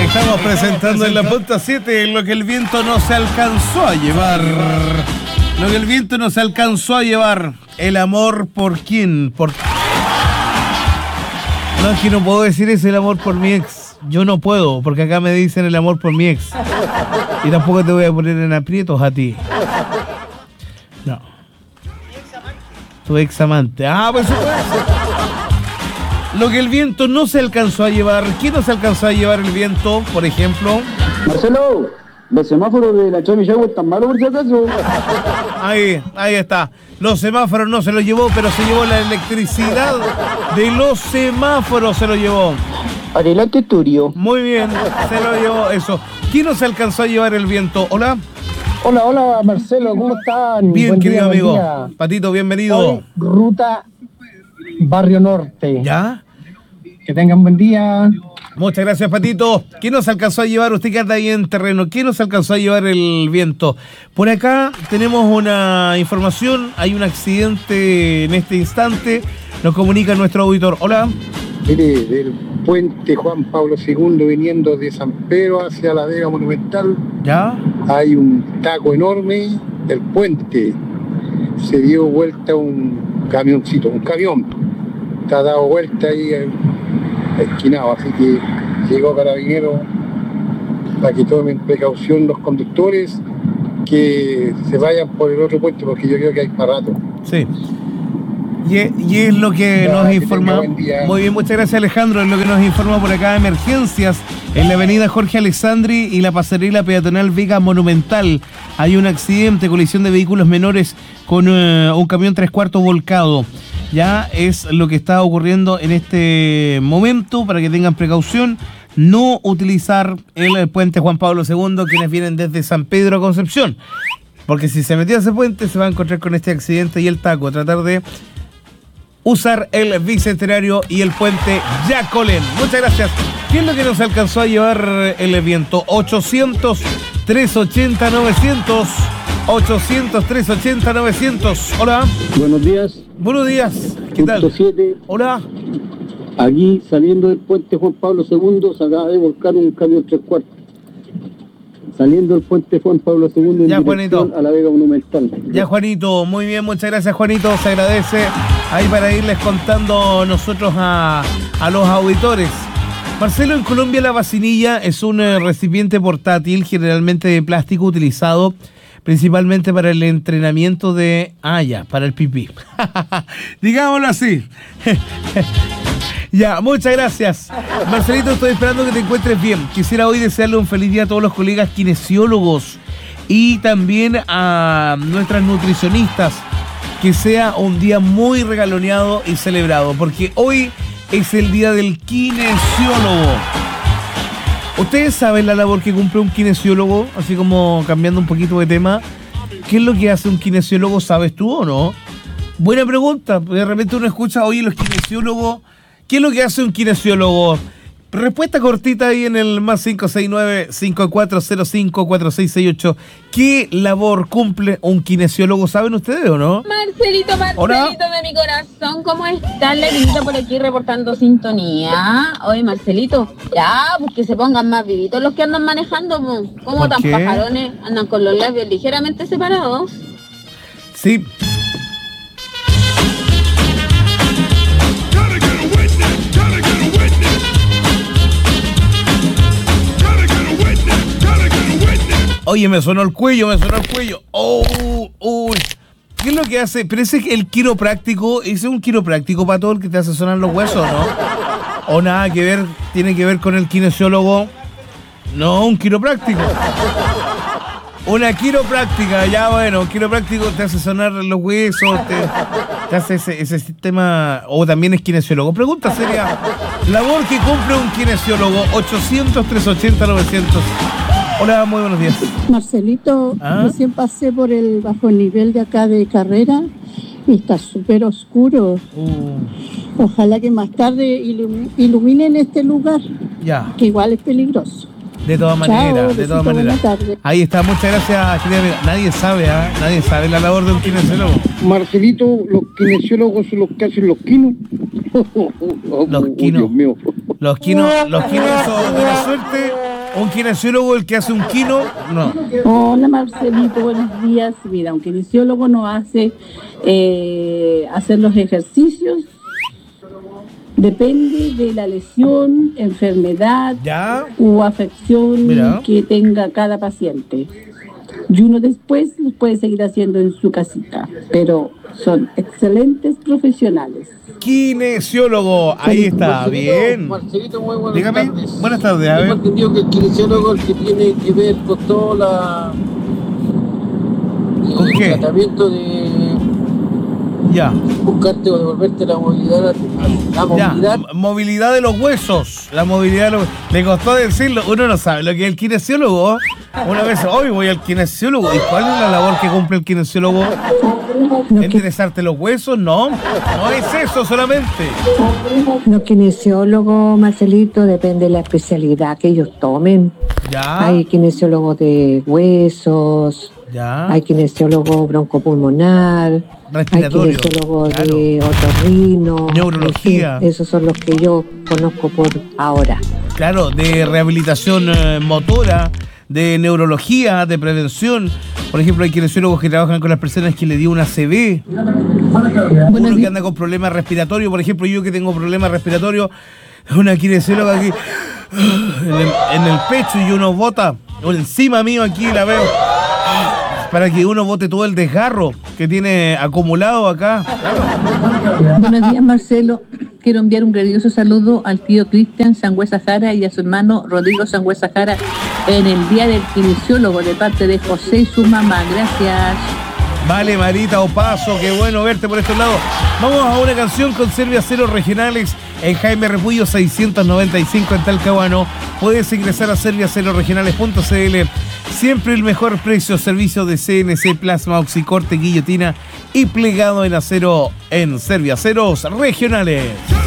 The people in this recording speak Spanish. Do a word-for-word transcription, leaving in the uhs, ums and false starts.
Estamos presentando en la punta siete lo que el viento no se alcanzó a llevar. Lo que el viento no se alcanzó a llevar. El amor por quién. Por... No, es que no puedo decir es el amor por mi ex. Yo no puedo, porque acá me dicen el amor por mi ex. Y tampoco te voy a poner en aprietos a ti. No. Tu ex amante. Ah, pues eso puede ser. Lo que el viento no se alcanzó a llevar. ¿Quién no se alcanzó a llevar el viento, por ejemplo? Marcelo, los semáforos de la Chamichagua están malos por si acaso. Ahí, ahí está. Los semáforos no se los llevó, pero se llevó la electricidad de los semáforos, se lo llevó. Adelante, Turio. Muy bien, se lo llevó eso. ¿Quién no se alcanzó a llevar el viento? Hola. Hola, hola, Marcelo, ¿cómo están? Bien, buen querido día, amigo. Patito, bienvenido. Hoy, ruta Barrio Norte. ¿Ya? Que tengan buen día. Muchas gracias, Patito. ¿Quién nos alcanzó a llevar? Usted que anda ahí en terreno. ¿Quién nos alcanzó a llevar el viento? Por acá tenemos una información. Hay un accidente en este instante. Nos comunica nuestro auditor. Hola. Mire, del puente Juan Pablo segundo viniendo de San Pedro hacia la Vega Monumental. ¿Ya? Hay un taco enorme del puente. Se dio vuelta un camioncito, un camión. Está dado vuelta ahí esquinado, así que llegó Carabinero para que tomen precaución los conductores, que se vayan por el otro puente, porque yo creo que hay para rato. Sí. Y es, y es lo que ya, nos que informa. Muy bien, muchas gracias, Alejandro. Es lo que nos informa por acá. Emergencias en la avenida Jorge Alessandri y la pasarela peatonal Vega Monumental. Hay un accidente, colisión de vehículos menores con uh, un camión tres cuartos volcado. Ya es lo que está ocurriendo en este momento, para que tengan precaución. No utilizar el puente Juan Pablo segundo, quienes vienen desde San Pedro a Concepción. Porque si se metió a ese puente, se va a encontrar con este accidente y el taco. Tratar de usar el Bicentenario y el puente Yacolén. Muchas gracias. ¿Quién es lo que nos alcanzó a llevar el viento? ochocientos, trescientos ochenta, novecientos. ochocientos, trescientos ochenta, novecientos. Hola. Buenos días. Buenos días. ¿Qué tal? siete. Hola. Aquí, saliendo del puente Juan Pablo segundo, se acaba de volcar un camión tres cuartos. Saliendo del puente Juan Pablo segundo en ya, dirección Juanito. A la Vega Monumental. Ya, Juanito, muy bien, muchas gracias, Juanito, se agradece. Ahí para irles contando nosotros a, a los auditores. Marcelo, en Colombia la vacinilla es un eh, recipiente portátil, generalmente de plástico, utilizado principalmente para el entrenamiento de... Ah, ya, para el pipí. Digámoslo así. Ya, muchas gracias. Marcelito, estoy esperando que te encuentres bien. Quisiera hoy desearle un feliz día a todos los colegas kinesiólogos y también a nuestras nutricionistas. Que sea un día muy regaloneado y celebrado, porque hoy es el día del kinesiólogo. ¿Ustedes saben la labor que cumple un kinesiólogo? Así como cambiando un poquito de tema. ¿Qué es lo que hace un kinesiólogo? ¿Sabes tú o no? Buena pregunta. De repente uno escucha, oye, los kinesiólogos... ¿Qué es lo que hace un kinesiólogo? Respuesta cortita ahí en el más cinco seis nueve, cinco cuatro cero cinco, cuatro seis seis ocho. ¿Qué labor cumple un kinesiólogo? ¿Saben ustedes o no? Marcelito, Marcelito ¿Hola? De mi corazón, ¿cómo estás? La linda por aquí reportando sintonía. Oye, Marcelito, ya, pues que se pongan más vivitos los que andan manejando, pues. ¿Cómo tan pajarones? Andan con los labios ligeramente separados. Sí. Oye, me sonó el cuello, me sonó el cuello. Oh, uy. ¿Qué es lo que hace? Pero ese es el quiropráctico, ese es un quiropráctico para todo el que te hace sonar los huesos, ¿no? O nada que ver, tiene que ver con el kinesiólogo. No, un quiropráctico. Una quiropráctica, ya bueno, un quiropráctico te hace sonar los huesos, te, te hace ese, ese sistema, o también es kinesiólogo. Pregunta seria, labor que cumple un kinesiólogo, ochocientos, trescientos ochenta, novecientos. Hola, muy buenos días. Marcelito, ¿Ah? recién pasé por el bajo nivel de acá de carrera y está súper oscuro. Uh. Ojalá que más tarde ilum- iluminen este lugar, Ya. que igual es peligroso. De todas maneras, Chao, de besito, todas maneras. buena tarde. Ahí está, muchas gracias, querida amiga. Nadie sabe, ¿eh? Nadie sabe la labor de un kinesiólogo. Marcelito, los kinesiólogos son los que hacen los quinos. Los Oh, quinos. Dios mío. Los quinos, los quinos, eso, buena suerte. ¿Un kinesiólogo el que hace un kino? No. Hola Marcelito, buenos días. Mira, un kinesiólogo no hace eh, hacer los ejercicios. Depende de la lesión, enfermedad ¿Ya? u afección Mira. que tenga cada paciente. Y uno después los puede seguir haciendo en su casita, pero son excelentes profesionales. Kinesiólogo, ahí está, bien. Marcelito, muy buenas Dígame, tardes. buenas tardes, a Tengo ver. entendido que el kinesiólogo es el que tiene que ver con todo la, ¿Con el qué? tratamiento de Ya, buscarte o devolverte la movilidad, la movilidad. ya, movilidad de los huesos, la movilidad de los... Le costó decirlo, uno no sabe lo que es el kinesiólogo. Una vez, hoy voy al kinesiólogo. ¿Y cuál es la labor que cumple el kinesiólogo? ¿Enderezarte los huesos? No, no es eso solamente. Los kinesiólogos, Marcelito, depende de la especialidad que ellos tomen. Ya, Hay kinesiólogos de huesos, ya, hay kinesiólogos broncopulmonar, hay respiratorio, kinesiólogos claro. de otorrino, Neurología. en fin, esos son los que yo conozco por ahora. Claro, de rehabilitación eh, motora, de neurología, de prevención. Por ejemplo, hay kinesiólogos que trabajan con las personas que le dio una A C V. Uno que anda con problemas respiratorios, por ejemplo, yo que tengo problemas respiratorios, una kinesióloga aquí en el, en el pecho y uno bota encima mío aquí, la veo, para que uno bote todo el desgarro que tiene acumulado acá. Buenos días, Marcelo. Quiero enviar un grandioso saludo al tío Cristian Sangüesa Jara y a su hermano Rodrigo Sangüesa Jara en el Día del Kinesiólogo de parte de José y su mamá. Gracias. Vale, Marita Opaso, qué bueno verte por estos lados. Vamos a una canción con Serviaceros Regionales en Jaime Repullo seiscientos noventa y cinco en Talcahuano. Puedes ingresar a serviaceros regionales punto c l. Siempre el mejor precio, servicio de C N C, plasma, oxicorte, guillotina y plegado en acero en Serviaceros Regionales.